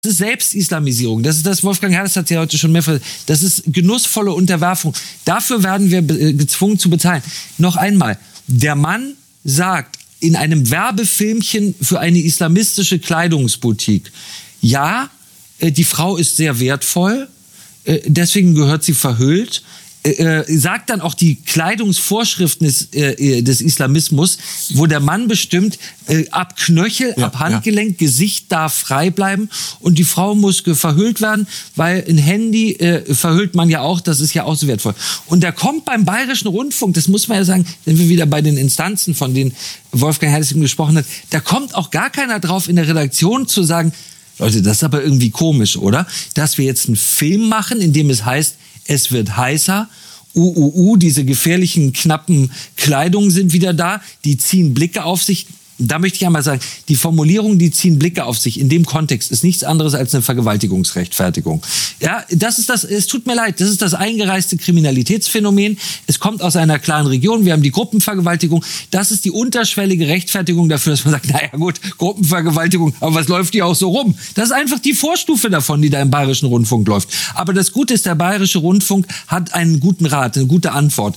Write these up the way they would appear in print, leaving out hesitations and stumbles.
Das ist Selbstislamisierung. Das ist das, Wolfgang Herrdes hat ja heute schon mehrfach. Das ist genussvolle Unterwerfung. Dafür werden wir gezwungen zu bezahlen. Noch einmal. Der Mann sagt in einem Werbefilmchen für eine islamistische Kleidungsboutique, ja, die Frau ist sehr wertvoll, deswegen gehört sie verhüllt. Sagt dann auch die Kleidungsvorschriften des Islamismus, wo der Mann bestimmt, ab Knöchel, ab Handgelenk, Gesicht darf frei bleiben und die Frau muss verhüllt werden, weil ein Handy verhüllt man ja auch, das ist ja auch so wertvoll. Und da kommt beim Bayerischen Rundfunk, das muss man ja sagen, sind wir wieder bei den Instanzen, von denen Wolfgang Herrdes eben gesprochen hat, da kommt auch gar keiner drauf, in der Redaktion zu sagen, Leute, das ist aber irgendwie komisch, oder? Dass wir jetzt einen Film machen, in dem es heißt, es wird heißer, diese gefährlichen, knappen Kleidungen sind wieder da, die ziehen Blicke auf sich. Da möchte ich einmal sagen, die Formulierung, die ziehen Blicke auf sich, in dem Kontext ist nichts anderes als eine Vergewaltigungsrechtfertigung. Ja, das ist das, es tut mir leid, das ist das eingereiste Kriminalitätsphänomen. Es kommt aus einer klaren Region, wir haben die Gruppenvergewaltigung. Das ist die unterschwellige Rechtfertigung dafür, dass man sagt, naja gut, Gruppenvergewaltigung, aber was läuft die auch so rum? Das ist einfach die Vorstufe davon, die da im Bayerischen Rundfunk läuft. Aber das Gute ist, der Bayerische Rundfunk hat einen guten Rat, eine gute Antwort.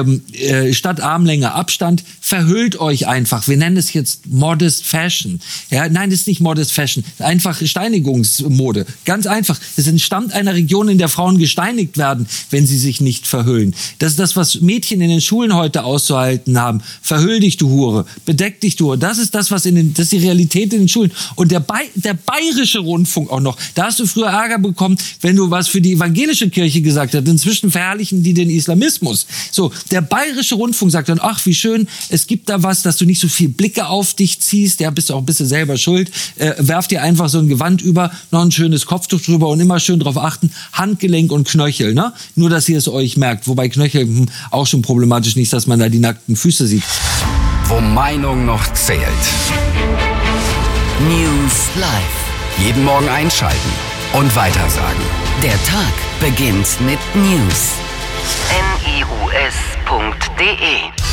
Statt Armlänge Abstand, verhüllt euch einfach. Wir nennen es jetzt Modest Fashion. Ja, nein, das ist nicht Modest Fashion. Einfach Steinigungsmode. Ganz einfach. Es entstammt einer Region, in der Frauen gesteinigt werden, wenn sie sich nicht verhüllen. Das ist das, was Mädchen in den Schulen heute auszuhalten haben. Verhüll dich, du Hure. Bedeck dich, du Hure. Das ist das, das ist die Realität in den Schulen. Und der Bayerische Rundfunk auch noch. Da hast du früher Ärger bekommen, wenn du was für die evangelische Kirche gesagt hast. Inzwischen verherrlichen die den Islamismus. So, der Bayerische Rundfunk sagt dann, ach, wie schön, es gibt da was, dass du nicht so viel Blicke auf dich ziehst, ja, bist du auch ein bisschen selber schuld, werf dir einfach so ein Gewand über, noch ein schönes Kopftuch drüber und immer schön drauf achten, Handgelenk und Knöchel, ne? Nur, dass ihr es euch merkt, wobei Knöchel auch schon problematisch nicht, dass man da die nackten Füße sieht. Wo Meinung noch zählt. News Live. Jeden Morgen einschalten und weitersagen. Der Tag beginnt mit News. news.de